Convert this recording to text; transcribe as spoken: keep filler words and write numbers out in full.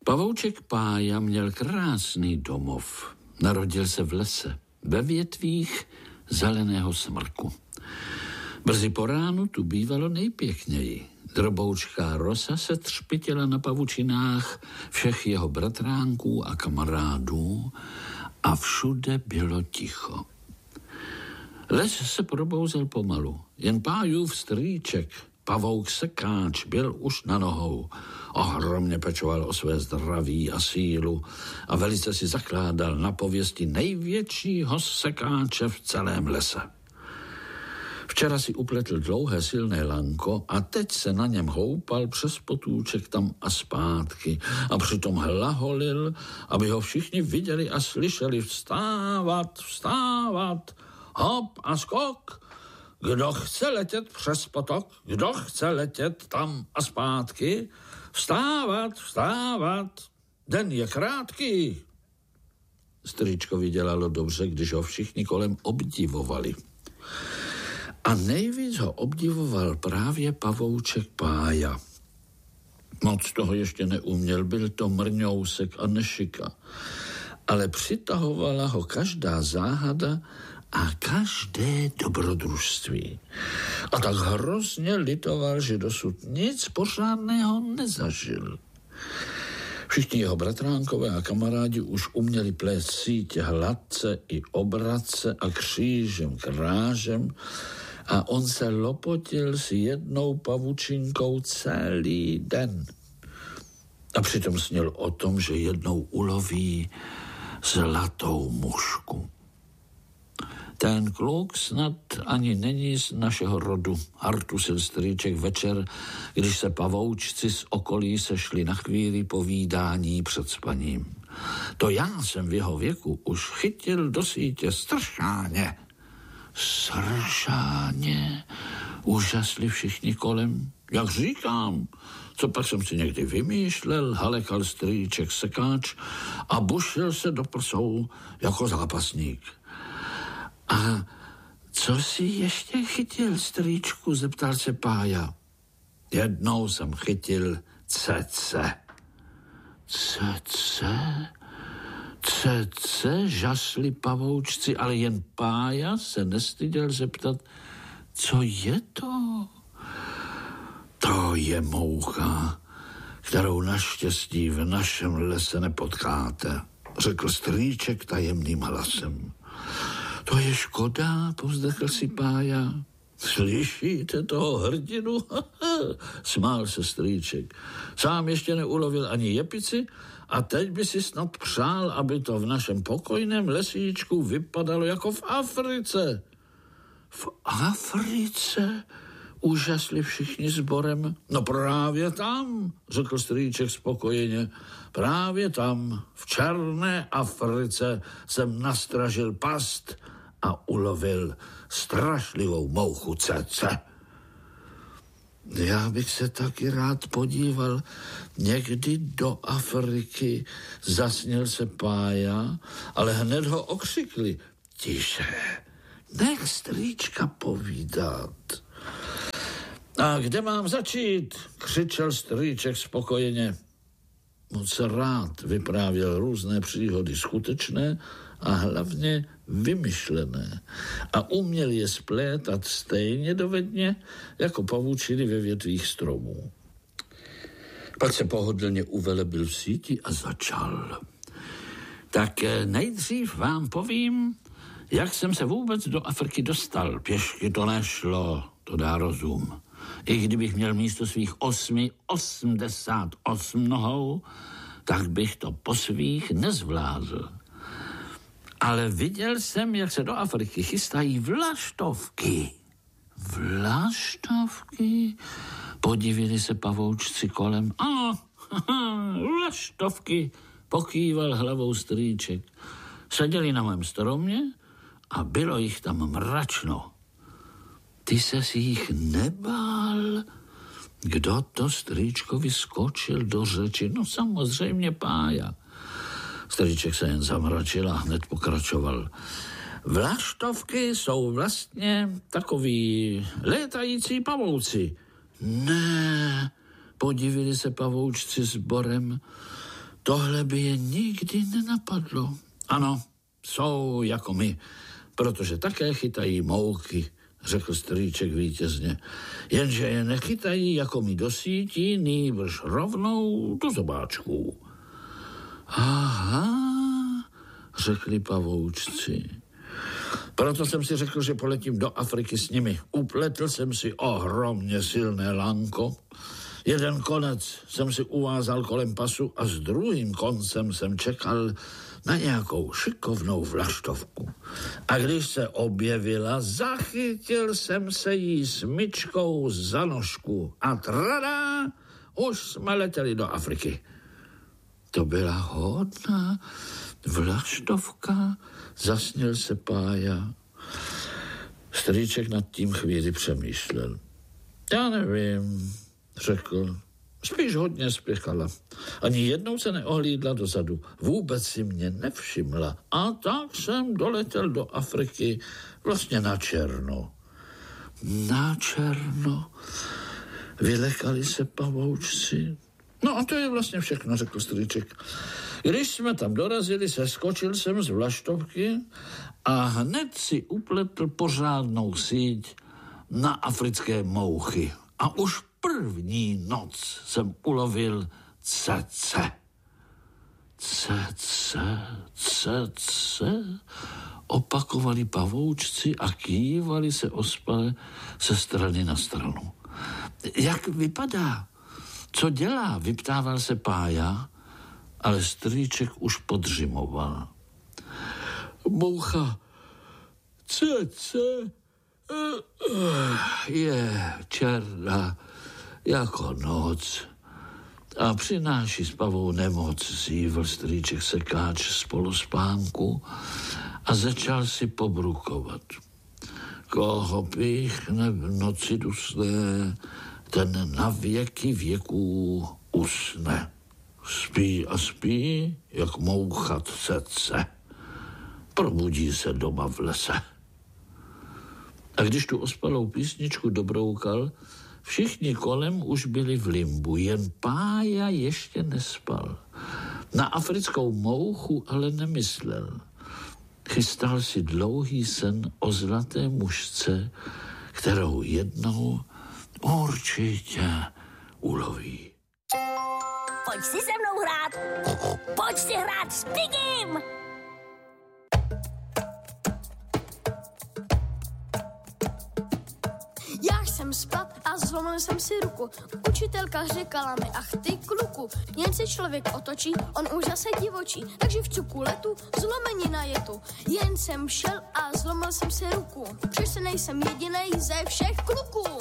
Pavouček Pája měl krásný domov. Narodil se v lese, ve větvích zeleného smrku. Brzy po ránu tu bývalo nejpěkněji. Droboučká rosa se třpitila na pavučinách všech jeho bratránků a kamarádů a všude bylo ticho. Les se probouzel pomalu, jen Pájův strýček, pavouk sekáč, byl už na nohou. Ohromně pečoval o své zdraví a sílu a velice si zakládal na pověsti největšího sekáče v celém lese. Včera si upletl dlouhé silné lanko a teď se na něm houpal přes potůček tam a zpátky a přitom hlaholil, aby ho všichni viděli a slyšeli: vstávat, vstávat, hop a skok. Kdo chce letět přes potok, kdo chce letět tam a zpátky, vstávat, vstávat, den je krátký. Strýčkovi dělalo dobře, když ho všichni kolem obdivovali. A nejvíc ho obdivoval právě pavouček Pája. Moc toho ještě neuměl, byl to mrňousek a nešika. Ale přitahovala ho každá záhada a každé dobrodružství. A tak hrozně litoval, že dosud nic pořádného nezažil. Všichni jeho bratránkové a kamarádi už uměli plést sítě hladce i obratce a křížem krážem a on se lopotil s jednou pavučinkou celý den. A přitom snil o tom, že jednou uloví zlatou mušku. Ten kluk snad ani není z našeho rodu, hartusil strýček večer, když se pavoučci z okolí sešli na chvíli povídání před spaním. To já jsem v jeho věku už chytil do sítě stršáně. Stršáně, úžasli všichni kolem. Jak říkám, co pak jsem si někdy vymýšlel, halekal strýček sekáč a bušil se do prsou jako zápasník. A co jsi ještě chytil, strýčku, zeptal se Pája. Jednou jsem chytil cece. Cece? Cece, žasli pavoučci, ale jen Pája se nestyděl zeptat, co je to? To je moucha, kterou naštěstí v našem lese nepotkáte, řekl strýček tajemným hlasem. To je škoda, povzdechl si Pája. Slyšíte toho hrdinu? Smál se strýček. Sám ještě neulovil ani jepici a teď by si snad přál, aby to v našem pokojném lesíčku vypadalo jako v Africe. V Africe? Úžasli všichni sborem. No právě tam, řekl strýček spokojeně. Právě tam, v černé Africe, jsem nastražil past a ulovil strašlivou mouchu cece. Já bych se taky rád podíval někdy do Afriky, zasněl se Pája, ale hned ho okřikli. Tiše, nech strýčka povídat. A kde mám začít? Křičel strýček spokojeně. Moc rád vyprávěl různé příhody skutečné a hlavně vymyšlené. A uměl je splétat stejně dovedně, jako pavučiny ve větvích stromů. Pak se pohodlně uvelebil v síti a začal. Tak nejdřív vám povím, jak jsem se vůbec do Afriky dostal. Pěšky to nešlo, to dá rozum. I kdybych měl místo svých osmi osmdesát osm nohou, tak bych to po svých nezvládl. Ale viděl jsem, jak se do Afriky chystají vlaštovky. Vlaštovky? Podivili se pavoučci kolem. A, vlaštovky, pokýval hlavou strýček. Seděli na mém stromě a bylo jich tam mračno. Ty se si jich nebál? Kdo to strýčkovi skočil do řeči? No samozřejmě Pája. Strýček se jen zamračil a hned pokračoval. Vlaštovky jsou vlastně takový létající pavouci. Ne, podivili se pavoučci sborem. Tohle by je nikdy nenapadlo. Ano, jsou jako my, protože také chytají mouchy, řekl strýček vítězně. Jenže je nechytají jako my do sítí, nýbrž rovnou do zobáčků. Aha, řekli pavoučci. Proto jsem si řekl, že poletím do Afriky s nimi. Upletl jsem si ohromně silné lanko. Jeden konec jsem si uvázal kolem pasu a s druhým koncem jsem čekal na nějakou šikovnou vlaštovku. A když se objevila, zachytil jsem se jí smyčkou za nožku a trada, už jsme letěli do Afriky. To byla hodná vlaštovka, zasněl se Pája. Strýček nad tím chvíli přemýšlel. Já nevím, řekl. Spíš hodně spěchala. Ani jednou se neohlídla dozadu. Vůbec si mě nevšimla. A tak jsem doletěl do Afriky vlastně na černo. Na černo? Vylekali se pavoučci. No a to je vlastně všechno, řekl strýček. Když jsme tam dorazili, seskočil jsem z vlaštovky a hned si upletl pořádnou síť na africké mouchy. A už první noc jsem ulovil cece. Cece, cece, opakovali pavoučci a kývali se ospale ze strany na stranu. Jak vypadá? Co dělá? Vyptával se Pája, ale strýček už podřimoval. Moucha cece je černá jako noc a přináší spavou nemoc, zývl strýček sekáč z polospánku a začal si pobrukovat. Koho píchne v noci dusné, ten na věky věků usne. Spí a spí, jak moucha cece. Probudí se doma v lese. A když tu ospalou písničku dobroukal, všichni kolem už byli v limbu, jen Pája ještě nespal. Na africkou mouchu ale nemyslel. Chystal si dlouhý sen o zlaté mužce, kterou jednou určitě uloví. Pojď si se mnou hrát. Pojď si hrát s Pigim. Já jsem spad a zlomil jsem si ruku. Učitelka říkala mi, ach ty kluku, jen se člověk otočí, on už zase divočí. Takže v cuku letu, zlomenina je tu. Jen jsem šel a zlomil jsem si ruku. Přece nejsem jedinej ze všech kluků.